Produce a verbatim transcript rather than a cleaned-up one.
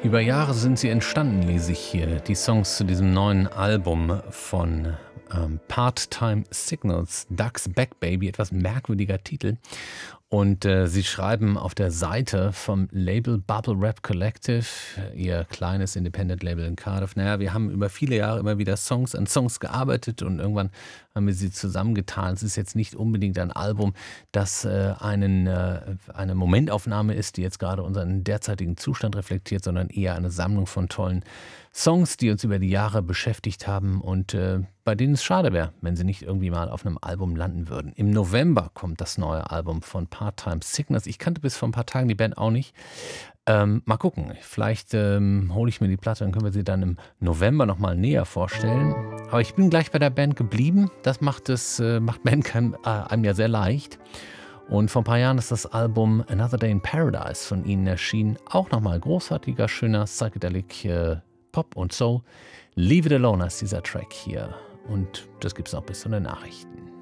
Über Jahre sind sie entstanden, lese ich hier. Die Songs zu diesem neuen Album von ähm, Part-Time Signals, Ducks Back Baby, etwas merkwürdiger Titel. Und äh, sie schreiben auf der Seite vom Label Bubble Rap Collective, ihr kleines Independent-Label in Cardiff. Naja, wir haben über viele Jahre immer wieder Songs an Songs gearbeitet und irgendwann haben wir sie zusammengetan. Es ist jetzt nicht unbedingt ein Album, das äh, einen, äh, eine Momentaufnahme ist, die jetzt gerade unseren derzeitigen Zustand reflektiert, sondern eher eine Sammlung von tollen Songs, die uns über die Jahre beschäftigt haben und äh, bei denen es schade wäre, wenn sie nicht irgendwie mal auf einem Album landen würden. Im November kommt das neue Album von Part-Time Signals. Ich kannte bis vor ein paar Tagen die Band auch nicht. Ähm, mal gucken, vielleicht ähm, hole ich mir die Platte, dann können wir sie dann im November nochmal näher vorstellen. Aber ich bin gleich bei der Band geblieben. Das macht es, äh, macht Bandcamp äh, einem ja sehr leicht. Und vor ein paar Jahren ist das Album Another Day in Paradise von ihnen erschienen. Auch nochmal großartiger, schöner Psychedelic äh, Pop und Soul. Leave It Alone heißt dieser Track hier. Und das gibt's noch bis zu den Nachrichten.